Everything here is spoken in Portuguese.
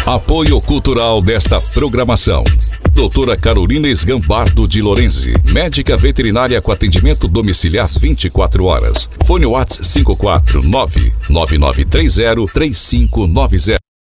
Apoio cultural desta programação: Doutora Carolina Esgambardo de Lorenzi, médica veterinária com atendimento domiciliar 24 horas. Fone WhatsApp 549-9930-3590.